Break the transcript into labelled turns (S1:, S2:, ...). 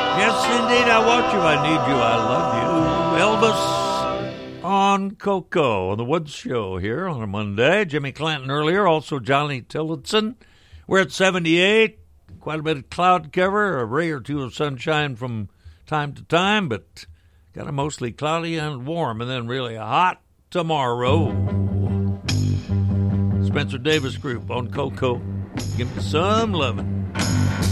S1: Yes, indeed, I want you, I need you, I love you. Elvis on Coco on the Woods Show here on a Monday. Jimmy Clanton earlier, also Johnny Tillotson. We're at 78, quite a bit of cloud cover, a ray or two of sunshine from time to time, but kind of mostly cloudy and warm, and then really a hot tomorrow. Spencer Davis Group on Coco. Give me some lovin'.